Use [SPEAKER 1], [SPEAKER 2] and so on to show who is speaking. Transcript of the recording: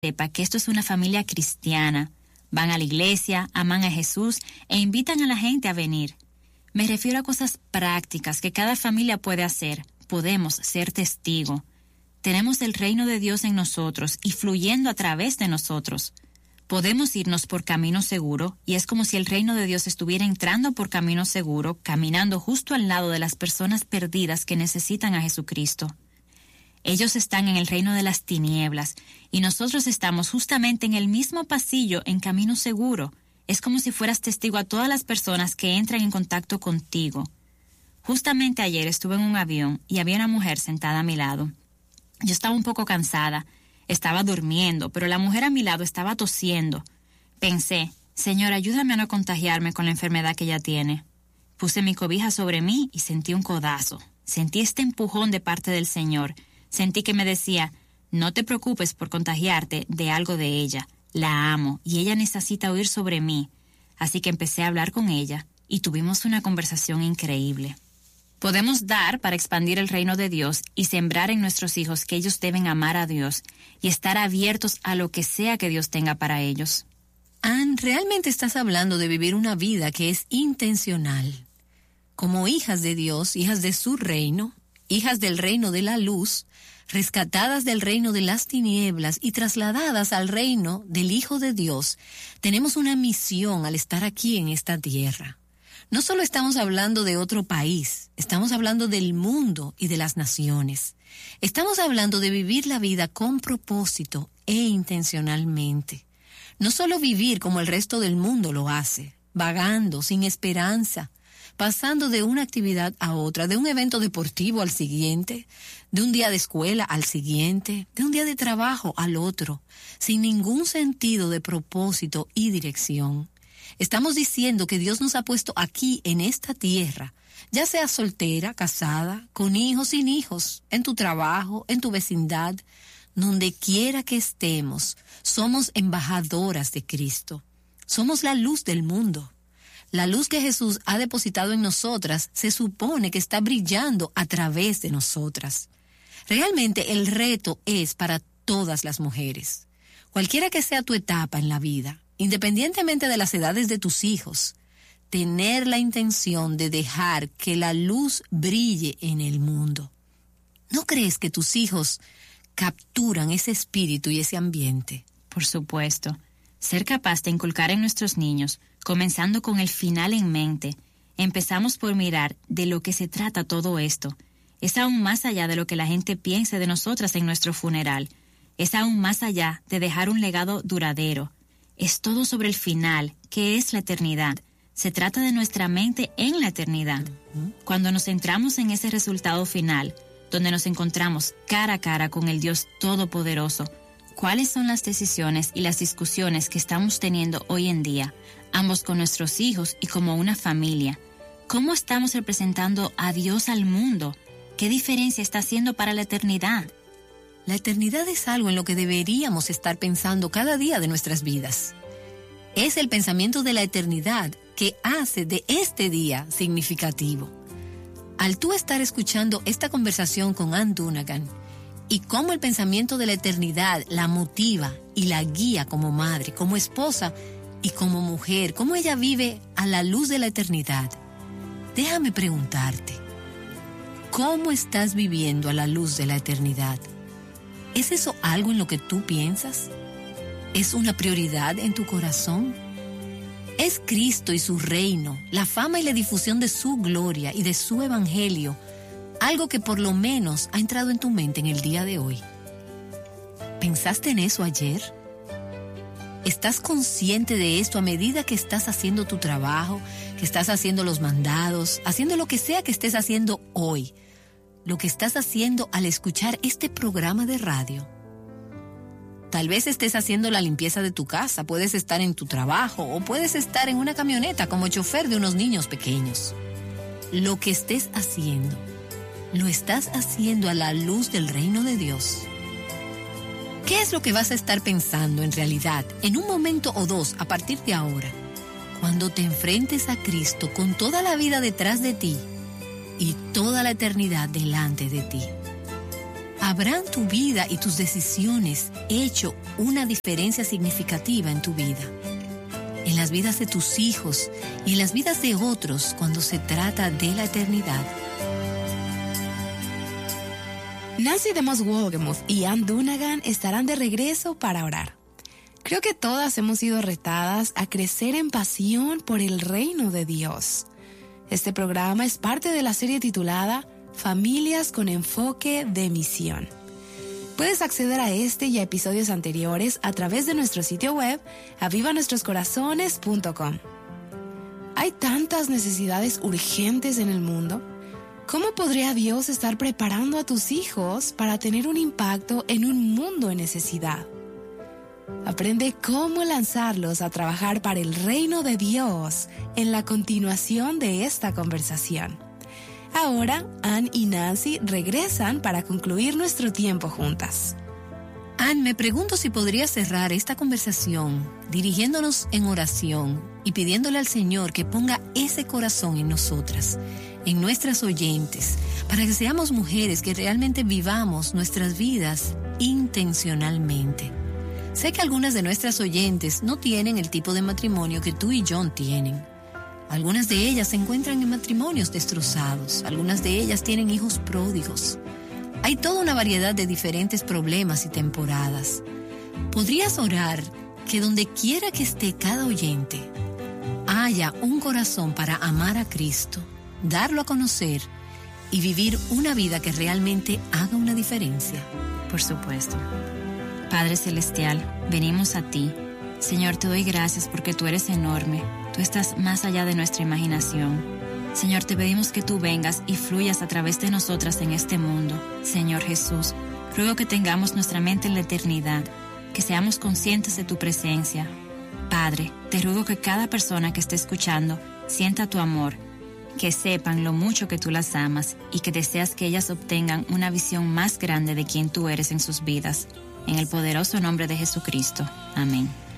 [SPEAKER 1] sepa que esto es una familia cristiana. Van a la iglesia, aman a Jesús e invitan a la gente a venir. Me refiero a cosas prácticas que cada familia puede hacer. Podemos ser testigo. Tenemos el reino de Dios en nosotros y fluyendo a través de nosotros. Podemos irnos por camino seguro y es como si el reino de Dios estuviera entrando por camino seguro, caminando justo al lado de las personas perdidas que necesitan a Jesucristo. Ellos están en el reino de las tinieblas y nosotros estamos justamente en el mismo pasillo en camino seguro. Es como si fueras testigo a todas las personas que entran en contacto contigo. Justamente ayer estuve en un avión y había una mujer sentada a mi lado. Yo estaba un poco cansada, estaba durmiendo, pero la mujer a mi lado estaba tosiendo. Pensé, Señor, ayúdame a no contagiarme con la enfermedad que ella tiene. Puse mi cobija sobre mí y sentí un codazo. Sentí este empujón de parte del Señor. Sentí que me decía, no te preocupes por contagiarte de algo de ella. La amo y ella necesita oír sobre mí. Así que empecé a hablar con ella y tuvimos una conversación increíble. Podemos dar para expandir el reino de Dios y sembrar en nuestros hijos que ellos deben amar a Dios y estar abiertos a lo que sea que Dios tenga para ellos.
[SPEAKER 2] Ann, realmente estás hablando de vivir una vida que es intencional. Como hijas de Dios, hijas de su reino, hijas del reino de la luz, rescatadas del reino de las tinieblas y trasladadas al reino del Hijo de Dios, tenemos una misión al estar aquí en esta tierra. No solo estamos hablando de otro país, estamos hablando del mundo y de las naciones. Estamos hablando de vivir la vida con propósito e intencionalmente. No solo vivir como el resto del mundo lo hace, vagando, sin esperanza, pasando de una actividad a otra, de un evento deportivo al siguiente, de un día de escuela al siguiente, de un día de trabajo al otro, sin ningún sentido de propósito y dirección. Estamos diciendo que Dios nos ha puesto aquí en esta tierra, ya sea soltera, casada, con hijos, sin hijos, en tu trabajo, en tu vecindad, donde quiera que estemos, somos embajadoras de Cristo. Somos la luz del mundo. La luz que Jesús ha depositado en nosotras se supone que está brillando a través de nosotras. Realmente el reto es para todas las mujeres. Cualquiera que sea tu etapa en la vida, independientemente de las edades de tus hijos, tener la intención de dejar que la luz brille en el mundo. ¿No crees que tus hijos capturan ese espíritu y ese ambiente?
[SPEAKER 1] Por supuesto. Ser capaz de inculcar en nuestros niños, comenzando con el final en mente, empezamos por mirar de lo que se trata todo esto. Es aún más allá de lo que la gente piense de nosotras en nuestro funeral. Es aún más allá de dejar un legado duradero. Es todo sobre el final, que es la eternidad. Se trata de nuestra mente en la eternidad. Cuando nos centramos en ese resultado final, donde nos encontramos cara a cara con el Dios Todopoderoso, ¿cuáles son las decisiones y las discusiones que estamos teniendo hoy en día, ambos con nuestros hijos y como una familia? ¿Cómo estamos representando a Dios al mundo? ¿Qué diferencia está haciendo para la eternidad?
[SPEAKER 2] La eternidad es algo en lo que deberíamos estar pensando cada día de nuestras vidas. Es el pensamiento de la eternidad que hace de este día significativo. Al tú estar escuchando esta conversación con Ann Dunagan y cómo el pensamiento de la eternidad la motiva y la guía como madre, como esposa y como mujer, cómo ella vive a la luz de la eternidad, déjame preguntarte, ¿cómo estás viviendo a la luz de la eternidad? ¿Es eso algo en lo que tú piensas? ¿Es una prioridad en tu corazón? ¿Es Cristo y su reino, la fama y la difusión de su gloria y de su evangelio, algo que por lo menos ha entrado en tu mente en el día de hoy? ¿Pensaste en eso ayer? ¿Estás consciente de esto a medida que estás haciendo tu trabajo, que estás haciendo los mandados, haciendo lo que sea que estés haciendo hoy? Lo que estás haciendo al escuchar este programa de radio. Tal vez estés haciendo la limpieza de tu casa, puedes estar en tu trabajo o puedes estar en una camioneta como chofer de unos niños pequeños. Lo que estés haciendo, lo estás haciendo a la luz del reino de Dios. ¿Qué es lo que vas a estar pensando en realidad en un momento o dos a partir de ahora, cuando te enfrentes a Cristo con toda la vida detrás de ti y toda la eternidad delante de ti? ¿Habrán tu vida y tus decisiones hecho una diferencia significativa en tu vida? En las vidas de tus hijos y en las vidas de otros cuando se trata de la eternidad.
[SPEAKER 3] Nancy DeMoss Wolgemuth y Ann Dunagan estarán de regreso para orar. Creo que todas hemos sido retadas a crecer en pasión por el reino de Dios. Este programa es parte de la serie titulada Familias con enfoque de misión. Puedes acceder a este y a episodios anteriores a través de nuestro sitio web avivanuestroscorazones.com. Hay tantas necesidades urgentes en el mundo. ¿Cómo podría Dios estar preparando a tus hijos para tener un impacto en un mundo en necesidad? Aprende cómo lanzarlos a trabajar para el reino de Dios en la continuación de esta conversación. Ahora, Ann y Nancy regresan para concluir nuestro tiempo juntas.
[SPEAKER 2] Ann, me pregunto si podría cerrar esta conversación dirigiéndonos en oración y pidiéndole al Señor que ponga ese corazón en nosotras, en nuestras oyentes, para que seamos mujeres que realmente vivamos nuestras vidas intencionalmente. Sé que algunas de nuestras oyentes no tienen el tipo de matrimonio que tú y John tienen. Algunas de ellas se encuentran en matrimonios destrozados, algunas de ellas tienen hijos pródigos. Hay toda una variedad de diferentes problemas y temporadas. ¿Podrías orar que donde quiera que esté cada oyente, haya un corazón para amar a Cristo, darlo a conocer y vivir una vida que realmente haga una diferencia?
[SPEAKER 1] Por supuesto. Padre Celestial, venimos a ti. Señor, te doy gracias porque tú eres enorme. Tú estás más allá de nuestra imaginación. Señor, te pedimos que tú vengas y fluyas a través de nosotras en este mundo. Señor Jesús, ruego que tengamos nuestra mente en la eternidad, que seamos conscientes de tu presencia. Padre, te ruego que cada persona que esté escuchando sienta tu amor, que sepan lo mucho que tú las amas y que deseas que ellas obtengan una visión más grande de quién tú eres en sus vidas. En el poderoso nombre de Jesucristo. Amén.